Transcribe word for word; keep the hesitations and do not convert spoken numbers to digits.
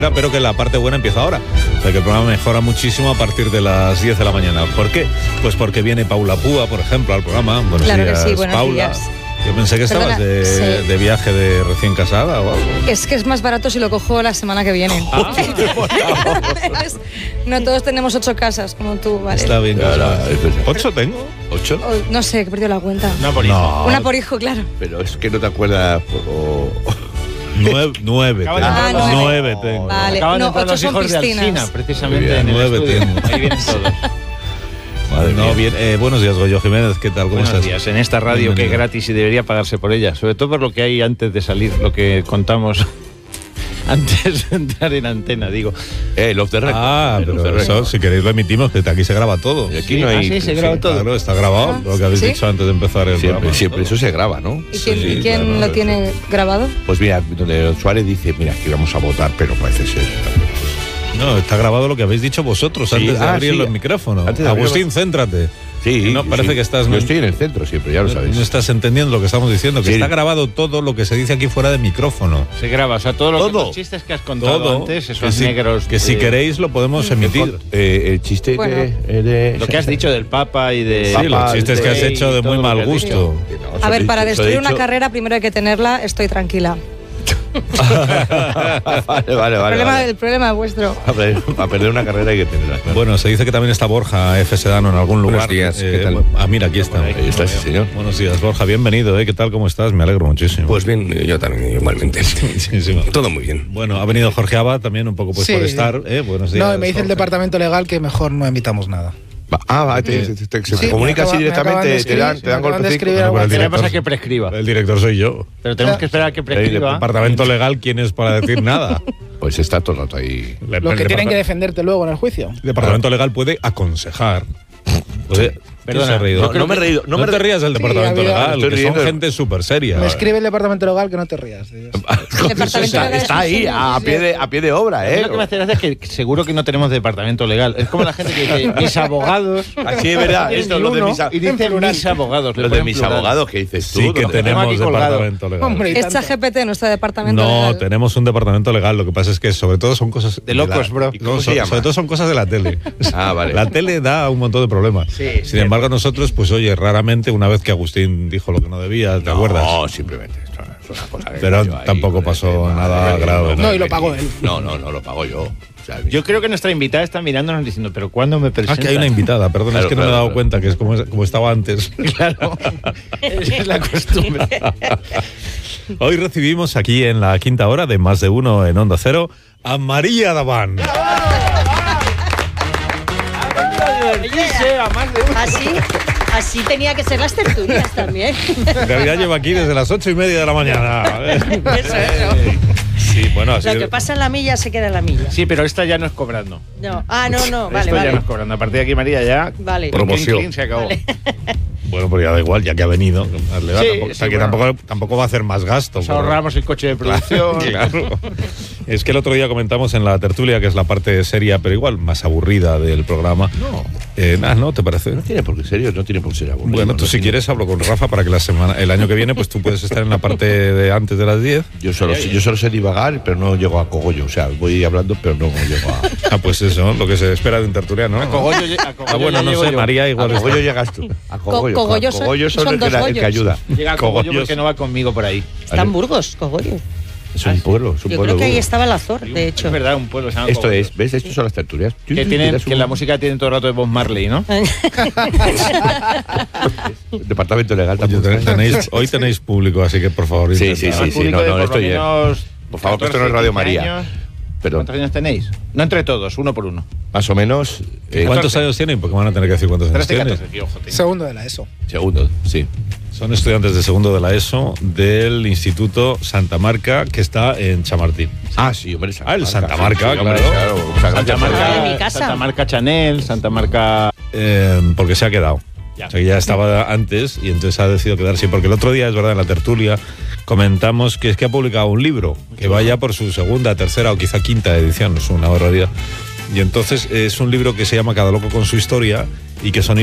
pero que la parte buena empieza ahora. O sea, que el programa mejora muchísimo a partir de las diez de la mañana. ¿Por qué? Pues porque viene Paula Púa, por ejemplo, al programa. Buenos claro días, que sí, buenos Paula. días. Yo pensé que Perdona, estabas de, sí. de viaje de recién casada o algo. Es que es más barato si lo cojo la semana que viene. Ah, no todos tenemos ocho casas como tú, ¿vale? Está bien. Claro, Claro. es verdad. ¿Ocho tengo? ¿Ocho? O, no sé, que he perdido la cuenta. Una por hijo. No. Una por hijo, claro. Pero es que no te acuerdas. O... Nueve, nueve Acaban tengo. de entrar Ah, los- nueve tengo. Vale. Acaban no, de entrar ocho los son hijos de piscinas. Alsina, precisamente Muy bien, en el nueve estudio. tengo. Ahí vienen todos. Madre no, bien. Eh, buenos días, Goyo Jiménez. ¿Qué tal? ¿Cómo Buenos estás? días. En esta radio que es Bienvenido. gratis y debería pagarse por ella, sobre todo por lo que hay antes de salir, lo que contamos antes de entrar en antena, digo. Eh, el off the record. Ah, El off the pero record. eso, si queréis lo emitimos, que aquí se graba todo. Y aquí Sí, no hay. ah, sí, se graba todo. Claro, está grabado, Ah, lo que habéis ¿sí? dicho antes de empezar el Siempre, programa. siempre eso se graba, ¿no? ¿Y quién, Sí, y quién claro, lo eso. tiene grabado? Pues mira, donde Suárez dice, mira, que íbamos a votar, pero parece ser. No, está grabado lo que habéis dicho vosotros Sí, antes de ah, abrir sí. los micrófonos. Antes de abrir Agustín, los- céntrate. Sí, No, parece sí. que estás- Yo estoy en el centro siempre, ya lo No, sabéis. no estás entendiendo lo que estamos diciendo, que Sí. está grabado todo lo que se dice aquí fuera de micrófono. Se graba, o sea, todo lo que, Todo. los chistes que has contado Todo. antes, que esos si, negros. que si de- queréis lo podemos emitir. Eh, el chiste Bueno. que eh, de. Lo que has dicho del Papa y de. Sí, los chistes que has de- hecho de y todo muy lo mal que has gusto. dicho. A ver, para destruir una carrera carrera primero hay que tenerla, estoy tranquila. Vale, vale, el, vale. problema, vale. el problema es vuestro. Para perder, para perder una carrera hay que tenerla. claro. Bueno, se dice que también está Borja F. Sedano en algún lugar. Buenos días, Eh, ¿qué tal? Ah, mira, aquí está. Ahí está, sí, señor. Buenos días, Borja, bienvenido. ¿eh? ¿Qué tal? ¿Cómo estás? Me alegro muchísimo. Pues bien, yo también, igualmente. Sí, sí. Todo muy bien. Bueno, ha venido Jorge Abad también un poco pues Sí. por estar. ¿eh? Buenos días. No, me dice el Jorge. departamento legal que mejor no emitamos nada. Va- Ah, va, te, te, te- se Sí, comunica me así acaba- me acaban de directamente, te escribir, dan, sí, te dan me acaban de golpecitos. escribir Bueno, algo pero el así. Tenemos director- a que prescriba. El director soy yo. Pero tenemos que esperar a que El prescriba. departamento legal, ¿quién es para decir nada? Pues está todo el rato ahí. El- Los el que tienen departa- que defenderte luego en el juicio. El departamento legal puede aconsejar. Puede- Perdona, ¿Quién se ha reído? yo No, creo no me he que- reído. No, No, me te he rías del Sí, departamento había- legal, Estoy que son riendo. gente súper seria. Me escribe el departamento legal que no te rías. Dios. Departamento Está, legal es está un ahí, señor, a sí, pie, de, sí. a pie de obra, A mí ¿eh? lo que me hace gracia es que seguro que no tenemos departamento legal. Es como la gente que dice mis abogados. Así es verdad, Tienen esto, lo de uno mis, a- y dice mis abogados. le lo de ponen mis plural. abogados que dices tú. Sí que ¿dónde? tenemos aquí colgado. departamento legal. Hombre, y Es tanto. ChatGPT, nuestro departamento No, legal. tenemos un departamento legal. Lo que pasa es que sobre todo son cosas De locos, la- bro. ¿Y cómo no, se so- llama? Sobre todo son cosas de la tele. Ah, vale. La tele da un montón de problemas. Sí, Sin sí. embargo, nosotros, pues oye, raramente, una vez que Agustín dijo lo que no debía, ¿te No, acuerdas? simplemente. Esto es una cosa que Pero yo ahí tampoco con el pasó tema nada de- grave, ¿no? No, y lo pagó él. No, no, no lo pago yo. O sea, Yo creo que nuestra invitada está mirándonos diciendo, pero ¿cuándo me Ah, presentas? que hay una invitada, perdón, Claro, es que no me he claro, dado claro. cuenta que es como, como estaba antes. Claro. Esa es la costumbre. Hoy recibimos aquí en la quinta hora de Más de Uno en Onda Cero a María Daván. Así, así tenía que ser las tertulias también. En realidad lleva aquí desde las ocho y media de la mañana. Eso, eso. Sí, bueno, así Lo que pasa en la milla se queda en la milla. Sí, pero esta ya no es cobrando. No. Ah, no, no, vale, Esto ya vale. no es cobrando. A partir de aquí, María, ya. Vale. Promoción. Clean, clean, se acabó. Vale. Bueno, pues ya da igual, ya que ha venido. Le da, Sí, tampoco, o sea, sí, que bueno. tampoco, tampoco va a hacer más gasto. Nos pero- ahorramos el coche de producción. Claro. Es que el otro día comentamos en la tertulia, que es la parte seria, pero igual más aburrida del programa. No. Eh, nada, ¿no? ¿Te parece? No tiene por qué serio, no tiene por qué ser aburrido. Bueno, tú no si tiene- quieres hablo con Rafa para que la semana, el año que viene pues tú puedes estar en la parte de antes de las diez. Yo solo, yo solo sé divagar, pero no llego a cogollo. O sea, voy hablando, pero no llego a. Ah, pues eso, lo que se espera de un tertuliano. A Cogollo, lle- a Cogollo Ah, bueno, ya no llego sé, yo. María A igual cogollo está. llegas tú. A cogollo. Co- a cogollo son- cogollo son son el que, dos la- el que gollos. ayuda. Llega a Cogollo Cogollos. porque no va conmigo por ahí. Está en Burgos, Cogollo. Es un pueblo, es un Yo pueblo. creo que ahí duro. estaba el Azor, de hecho. Es verdad, un pueblo se llama Esto Cogollo. es, ¿ves? Estos son las tertulias. Que, tienen, Tienes que un la música tiene todo el rato de Bob Marley, ¿no? Departamento legal Oye, también. tenéis, hoy tenéis público, así que por favor. Sí, intentad. sí, sí. Público no, de no, por esto lo ya- menos Por favor, que esto no es catorce, Radio quince María. años. Pero ¿Cuántos años tenéis? No entre todos, uno por uno. más o menos. eh, ¿Cuántos años tienen? Porque van a tener que decir cuántos años trece, tienen. catorce, tío, ojo, tío. Segundo de la ESO. Segundo, sí. Son estudiantes de segundo de la ESO del Instituto Santa Marca, que está en Chamartín. Ah, sí, hombre. Ah, el Santa Marca, Sí, hombre, claro. Muchas Santa gracias. por- Ah, en Marca, mi casa. Santa Marca Chanel, Santa Marca. Eh, porque se ha quedado. Ya. O sea, que ya estaba antes y entonces ha decidido quedarse. Porque el otro día, es verdad, en la tertulia comentamos que es que ha publicado un libro que va ya por su segunda, tercera o quizá quinta edición, es una barbaridad. Y entonces es un libro que se llama Cada loco con su historia y que son